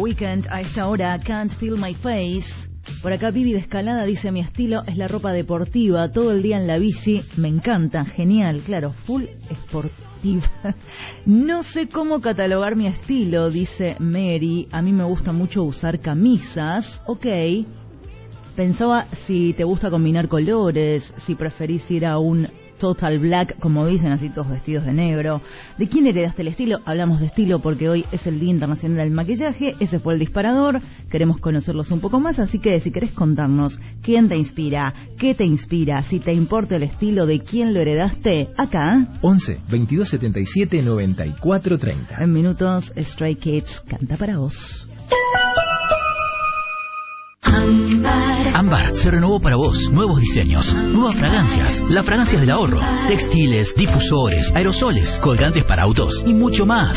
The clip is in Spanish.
Weeknd a esta hora, Can't Feel My Face. Por acá Vivi de Escalada dice: mi estilo es la ropa deportiva, todo el día en la bici, me encanta, genial, claro, full esportiva. No sé cómo catalogar mi estilo, dice Mary, a mí me gusta mucho usar camisas, ok. Pensaba si te gusta combinar colores, si preferís ir a un total black, como dicen, así todos vestidos de negro. ¿De quién heredaste el estilo? Hablamos de estilo porque hoy es el Día Internacional del Maquillaje, ese fue el disparador, queremos conocerlos un poco más, así que si querés contarnos quién te inspira, qué te inspira, si te importa el estilo, de quién lo heredaste, acá. 11 22 77 94 30. En minutos, Stray Kids canta para vos. Ámbar se renovó para vos. Nuevos diseños, nuevas fragancias, las fragancias del ahorro, textiles, difusores, aerosoles, colgantes para autos y mucho más.